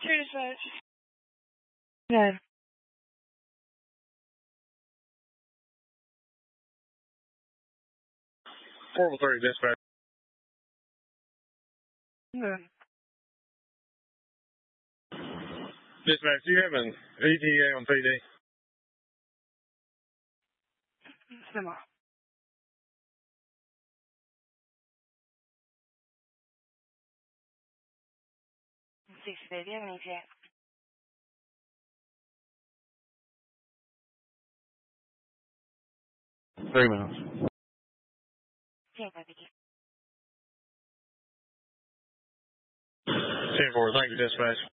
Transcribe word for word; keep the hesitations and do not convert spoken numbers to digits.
True dispatch. No. four oh three dispatch. No. Dispatch, do you have an E T A on P D? Similar. six fifty, do you have an E T A? Three miles. ten five, thank you. ten four, thank you, dispatch.